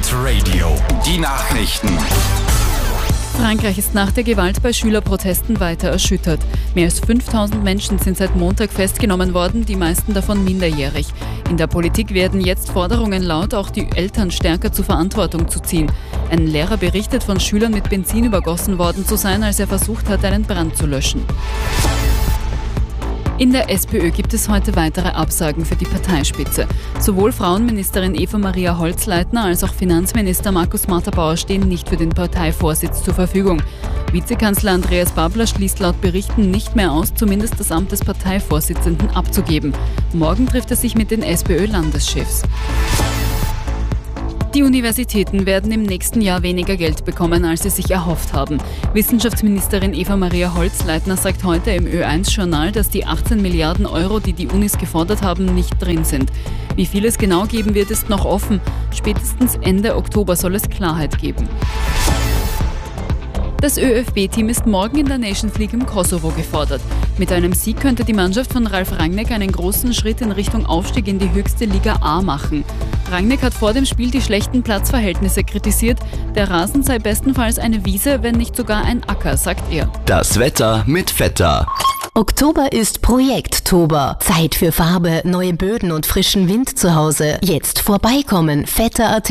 Pirate Radio, die Nachrichten. Frankreich ist nach der Gewalt bei Schülerprotesten weiter erschüttert. Mehr als 5000 Menschen sind seit Montag festgenommen worden, die meisten davon minderjährig. In der Politik werden jetzt Forderungen laut, auch die Eltern stärker zur Verantwortung zu ziehen. Ein Lehrer berichtet, von Schülern mit Benzin übergossen worden zu sein, als er versucht hat, einen Brand zu löschen. In der SPÖ gibt es heute weitere Absagen für die Parteispitze. Sowohl Frauenministerin Eva-Maria Holzleitner als auch Finanzminister Markus Matterbauer stehen nicht für den Parteivorsitz zur Verfügung. Vizekanzler Andreas Babler schließt laut Berichten nicht mehr aus, zumindest das Amt des Parteivorsitzenden abzugeben. Morgen trifft er sich mit den SPÖ-Landeschefs. Die Universitäten werden im nächsten Jahr weniger Geld bekommen, als sie sich erhofft haben. Wissenschaftsministerin Eva-Maria Holzleitner sagt heute im Ö1-Journal, dass die 18 Milliarden Euro, die die Unis gefordert haben, nicht drin sind. Wie viel es genau geben wird, ist noch offen. Spätestens Ende Oktober soll es Klarheit geben. Das ÖFB-Team ist morgen in der Nations League im Kosovo gefordert. Mit einem Sieg könnte die Mannschaft von Ralf Rangnick einen großen Schritt in Richtung Aufstieg in die höchste Liga A machen. Rangnick hat vor dem Spiel die schlechten Platzverhältnisse kritisiert. Der Rasen sei bestenfalls eine Wiese, wenn nicht sogar ein Acker, sagt er. Das Wetter mit Vetter. Oktober ist Projekttober. Zeit für Farbe, neue Böden und frischen Wind zu Hause. Jetzt vorbeikommen, Vetter.at.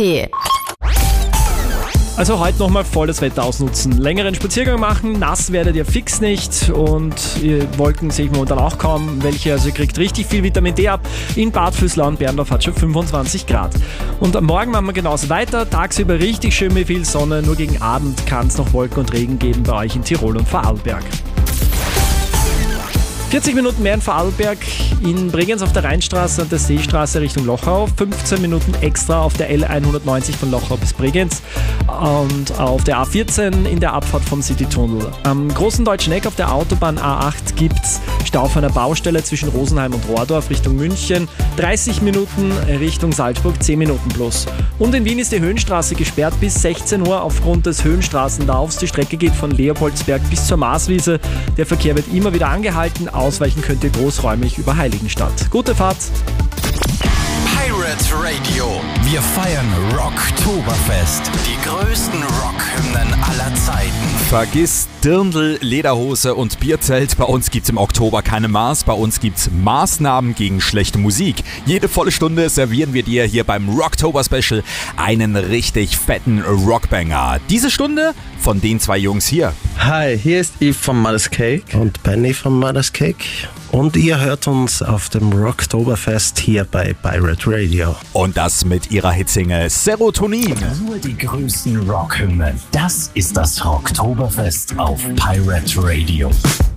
Also heute nochmal voll das Wetter ausnutzen. Längeren Spaziergang machen, nass werdet ihr fix nicht und Wolken sehe ich momentan auch kaum welche. Also ihr kriegt richtig viel Vitamin D ab. In Bad Füßlau und Berndorf hat schon 25 Grad. Und am Morgen machen wir genauso weiter. Tagsüber richtig schön mit viel Sonne. Nur gegen Abend kann es noch Wolken und Regen geben bei euch in Tirol und Vorarlberg. 40 Minuten mehr in Vorarlberg, in Bregenz auf der Rheinstraße und der Seestraße Richtung Lochau, 15 Minuten extra auf der L190 von Lochau bis Bregenz und auf der A14 in der Abfahrt vom Citytunnel. Am Großen Deutschen Eck auf der Autobahn A8 gibt's Stau auf einer Baustelle zwischen Rosenheim und Rohrdorf Richtung München, 30 Minuten Richtung Salzburg, 10 Minuten plus. Und in Wien ist die Höhenstraße gesperrt bis 16 Uhr aufgrund des Höhenstraßenlaufs. Die Strecke geht von Leopoldsberg bis zur Marswiese. Der Verkehr wird immer wieder angehalten. Ausweichen könnt ihr großräumig über Heiligenstadt. Gute Fahrt! Pirate Radio. Wir feiern Rocktoberfest. Die größten Rockhymnen aller Zeiten. Vergiss Dirndl, Lederhose und Bierzelt. Bei uns gibt's im Oktober keine Maß. Bei uns gibt's Maßnahmen gegen schlechte Musik. Jede volle Stunde servieren wir dir hier beim Rocktober Special einen richtig fetten Rockbanger. Diese Stunde von den zwei Jungs hier. Hi, hier ist Yves von Mother's Cake. Und Benny von Mother's Cake. Und ihr hört uns auf dem Rocktoberfest hier bei Pirate Radio. Und das mit ihrer Hitsingle Serotonin. Nur die größten Rockhymnen. Das ist das Rocktoberfest auf Pirate Radio.